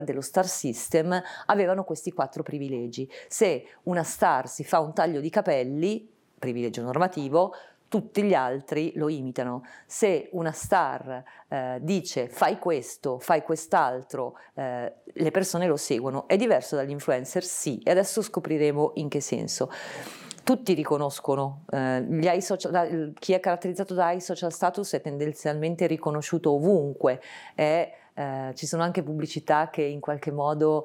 dello star system avevano questi 4 privilegi. Se una star si fa un taglio di capelli, privilegio normativo, tutti gli altri lo imitano. Se una star dice fai questo, fai quest'altro, le persone lo seguono. È diverso dall'influencer? Sì, e adesso scopriremo in che senso. Tutti riconoscono, chi è caratterizzato da high social status è tendenzialmente riconosciuto ovunque, ci sono anche pubblicità che in qualche modo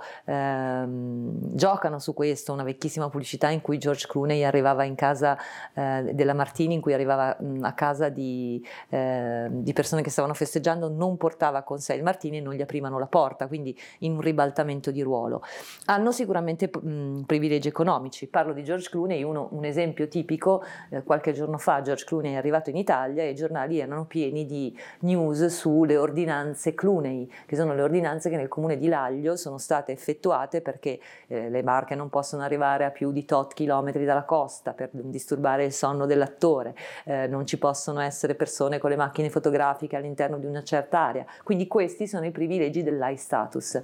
giocano su questo. Una vecchissima pubblicità in cui George Clooney arrivava in casa della Martini, in cui arrivava a casa di persone che stavano festeggiando, non portava con sé il Martini e non gli aprivano la porta, quindi in un ribaltamento di ruolo. Hanno sicuramente privilegi economici. Parlo di George Clooney, un esempio tipico: qualche giorno fa George Clooney è arrivato in Italia e i giornali erano pieni di news sulle ordinanze Clooney, che sono le ordinanze che nel comune di Laglio sono state effettuate perché le barche non possono arrivare a più di tot chilometri dalla costa per disturbare il sonno dell'attore, non ci possono essere persone con le macchine fotografiche all'interno di una certa area. Quindi questi sono i privilegi dell'high status.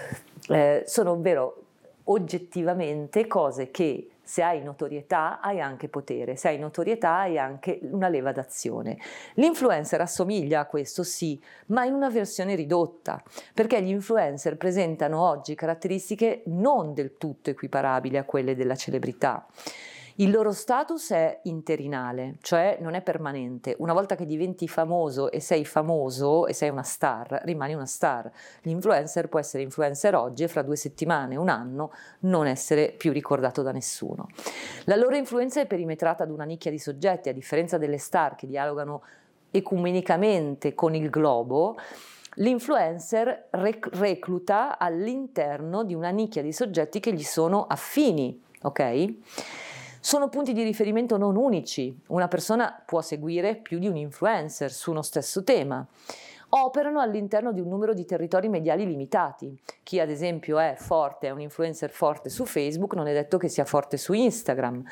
Sono ovvero oggettivamente cose che, se hai notorietà, hai anche potere, se hai notorietà hai anche una leva d'azione. L'influencer assomiglia a questo, sì, ma in una versione ridotta, perché gli influencer presentano oggi caratteristiche non del tutto equiparabili a quelle della celebrità. Il loro status è interinale, cioè non è permanente. Una volta che diventi famoso e sei una star, rimani una star. L'influencer può essere influencer oggi e fra 2 settimane, un anno, non essere più ricordato da nessuno. La loro influenza è perimetrata ad una nicchia di soggetti, a differenza delle star che dialogano ecumenicamente con il globo. L'influencer recluta all'interno di una nicchia di soggetti che gli sono affini, ok? Sono punti di riferimento non unici. Una persona può seguire più di un influencer su uno stesso tema. Operano all'interno di un numero di territori mediali limitati. Chi ad esempio è un influencer forte su Facebook, non è detto che sia forte su Instagram.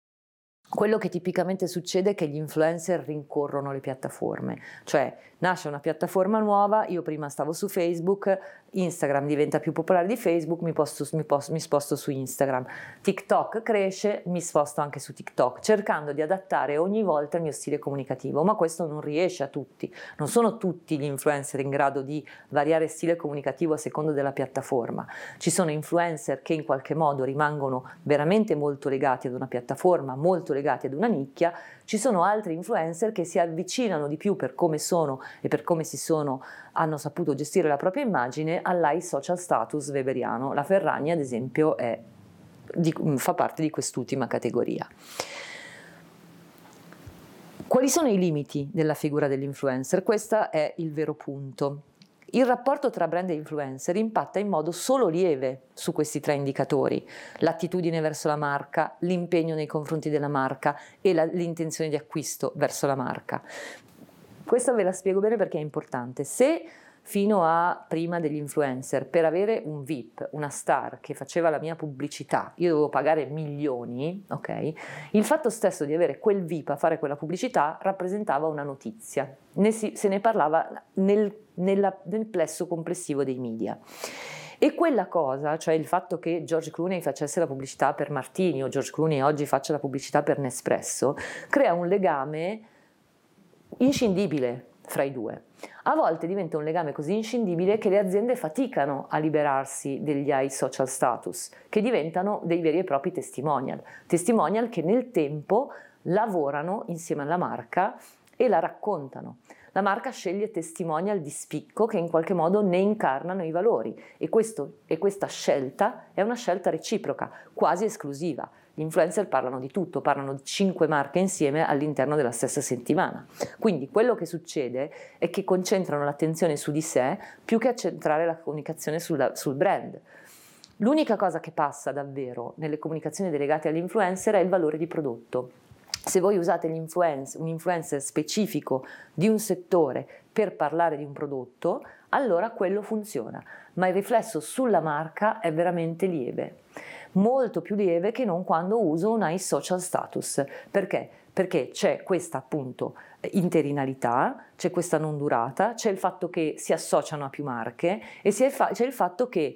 Quello che tipicamente succede è che gli influencer rincorrono le piattaforme, cioè nasce una piattaforma nuova, io prima stavo su Facebook, Instagram diventa più popolare di Facebook, mi sposto su Instagram, TikTok cresce, mi sposto anche su TikTok, cercando di adattare ogni volta il mio stile comunicativo, ma questo non riesce a tutti, non sono tutti gli influencer in grado di variare stile comunicativo a seconda della piattaforma. Ci sono influencer che in qualche modo rimangono veramente molto legati ad una piattaforma, molto legati ad una nicchia. Ci sono altri influencer che si avvicinano di più per come sono e per come hanno saputo gestire la propria immagine all'high social status weberiano. La Ferragni ad esempio fa parte di quest'ultima categoria. Quali sono i limiti della figura dell'influencer? Questo è il vero punto. Il rapporto tra brand e influencer impatta in modo solo lieve su questi 3 indicatori: l'attitudine verso la marca, l'impegno nei confronti della marca e l'intenzione di acquisto verso la marca. Questa ve la spiego bene perché è importante. Se fino a prima degli influencer, per avere un VIP, una star che faceva la mia pubblicità, io dovevo pagare milioni, ok? Il fatto stesso di avere quel VIP a fare quella pubblicità rappresentava una notizia, se ne parlava nel plesso complessivo dei media. E quella cosa, cioè il fatto che George Clooney facesse la pubblicità per Martini o George Clooney oggi faccia la pubblicità per Nespresso, crea un legame inscindibile fra i due. A volte diventa un legame così inscindibile che le aziende faticano a liberarsi degli high social status, che diventano dei veri e propri testimonial che nel tempo lavorano insieme alla marca e la raccontano. La marca sceglie testimonial di spicco che in qualche modo ne incarnano i valori e questa scelta è una scelta reciproca, quasi esclusiva. Gli influencer parlano di tutto, parlano di 5 marche insieme all'interno della stessa settimana. Quindi quello che succede è che concentrano l'attenzione su di sé più che a centrare la comunicazione sul brand. L'unica cosa che passa davvero nelle comunicazioni delegate agli influencer è il valore di prodotto. Se voi usate un influencer specifico di un settore per parlare di un prodotto, allora quello funziona, ma il riflesso sulla marca è veramente lieve, molto più lieve che non quando uso un high social status. Perché? perché c'è questa appunto interinalità, c'è questa non durata, c'è il fatto che si associano a più marche e c'è il fatto che